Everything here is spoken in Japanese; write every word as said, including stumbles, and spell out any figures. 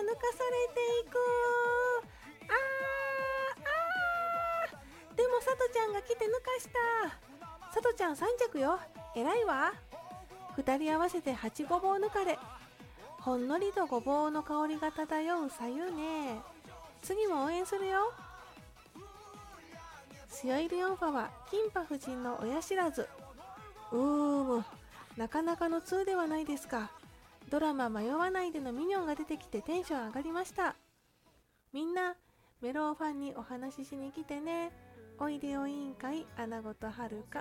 抜かされていく。あーあーでもさとちゃんが来て抜かした。さとちゃんさん着よ。偉いわ。二人合わせてはちごぼう抜かれ。ほんのりとごぼうの香りが漂う左右ね。次も応援するよ。スヨイルヨンファはキンパ夫人の親知らず。うーむ、なかなかの通ではないですか。ドラマ迷わないでのミニョンが出てきてテンション上がりました。みんな、メロウファンにお話ししに来てね。おいでよ委員会、アナゴとはるか。